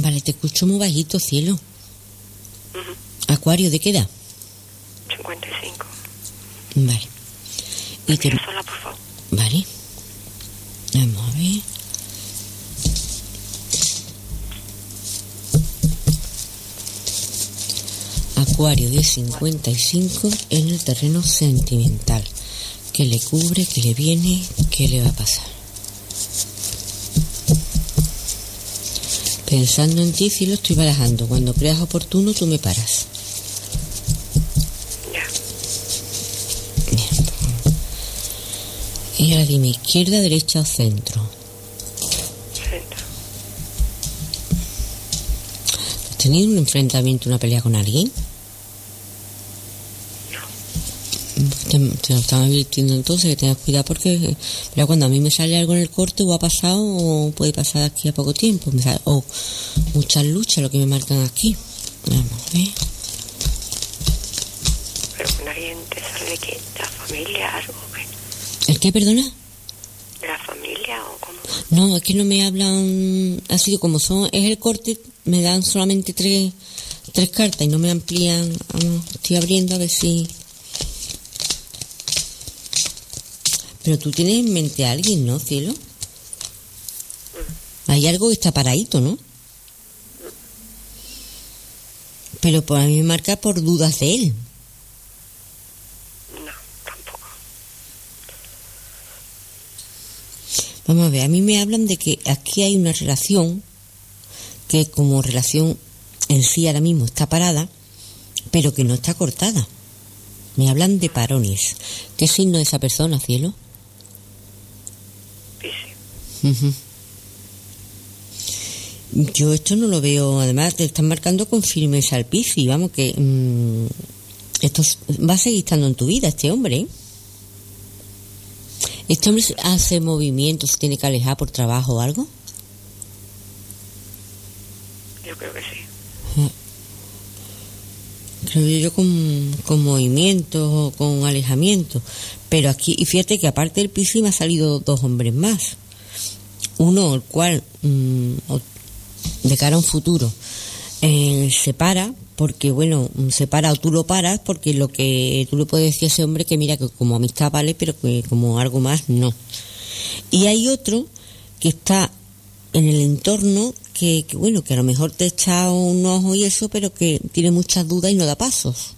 Vale, te escucho muy bajito, cielo. Acuario, ¿de qué edad? 55. Vale. Y te... sola, por favor. Vale. Vamos a ver. Acuario de 55 en el terreno sentimental. ¿Qué le cubre? ¿Qué le viene? ¿Qué le va a pasar? Pensando en ti, sí lo estoy barajando. Cuando creas oportuno, tú me paras. Ya. Bien. Y ahora dime, ¿izquierda, derecha o centro? Centro. ¿Has tenido un enfrentamiento, una pelea con alguien? Te lo estaba advirtiendo entonces, que tengas cuidado porque cuando a mí me sale algo en el corte o ha pasado o puede pasar aquí a poco tiempo, o muchas luchas lo que me marcan aquí. Vamos a ver. Pero con alguien te sale de que la familia, algo, ¿El qué, perdona? ¿De la familia o cómo? No, es que no me hablan así como son, es el corte, me dan solamente tres cartas y no me amplían. Estoy abriendo a ver si... Pero tú tienes en mente a alguien, ¿no, cielo? Hay algo que está paradito, ¿no? Pero a mí me marca por dudas de él. No, tampoco. Vamos a ver, a mí me hablan de que aquí hay una relación que como relación en sí ahora mismo está parada, pero que no está cortada. Me hablan de parones. ¿Qué signo es esa persona, cielo? Piscis. Yo esto no lo veo, además te están marcando con firmeza al Piscis, vamos que esto va a seguir estando en tu vida este hombre, ¿eh? ¿Este hombre hace movimientos, se tiene que alejar por trabajo o algo? Yo creo que sí. Creo yo con movimientos o con alejamiento. Pero aquí, y fíjate que aparte del Piscis me ha salido dos hombres más. Uno, el cual, de cara a un futuro, se para, porque bueno, se para o tú lo paras, porque lo que tú le puedes decir a ese hombre que mira que como amistad vale, pero que como algo más no. Y hay otro que está en el entorno que bueno, que a lo mejor te echa un ojo y eso, pero que tiene muchas dudas y no da pasos.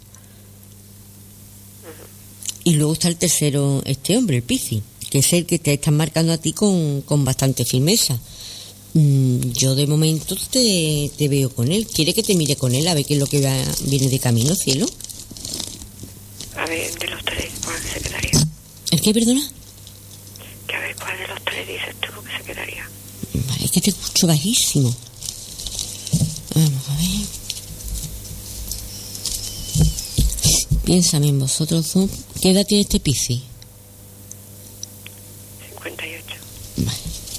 Y luego está el tercero, este hombre, el Piscis, que es el que te están marcando a ti con bastante firmeza. Yo de momento te veo con él. ¿Quiere que te mire con él a ver qué es lo que viene de camino, cielo? A ver, de los tres, ¿cuál se quedaría? ¿El qué, perdona? Que a ver, ¿cuál de los tres dices tú que se quedaría? Vale, es que te escucho bajísimo. Vamos a ver. Piénsame en vosotros dos. ¿Qué edad tiene este Piscis? 58. Vale.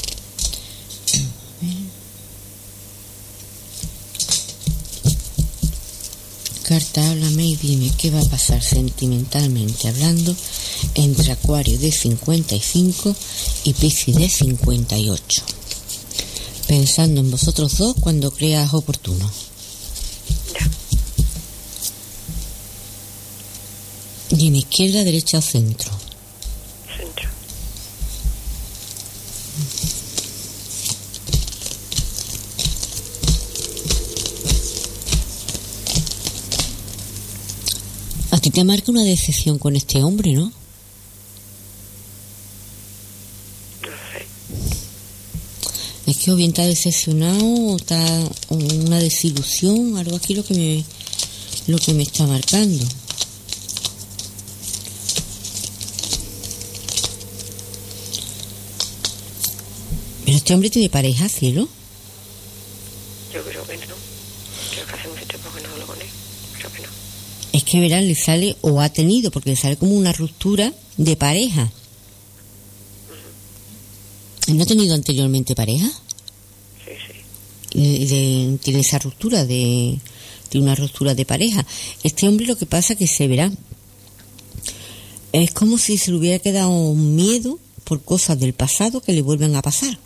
Carta, háblame y dime qué va a pasar sentimentalmente hablando entre Acuario de 55 y Piscis de 58. Pensando en vosotros dos cuando creas oportuno. Ya. Dime, izquierda, derecha o centro. Centro. A ti te marca una decepción con este hombre, ¿no? No sé. Es que o bien está decepcionado o está una desilusión, algo aquí lo que me está marcando. Pero este hombre tiene pareja, cielo. Yo creo que no. Creo que hace mucho tiempo que no hablo con él. Creo que no. Es que verán, le sale, o ha tenido, porque le sale como una ruptura de pareja. ¿No ha tenido anteriormente pareja? Sí, sí. Tiene esa ruptura tiene una ruptura de pareja. Este hombre lo que pasa que se verá, es como si se le hubiera quedado un miedo por cosas del pasado que le vuelven a pasar.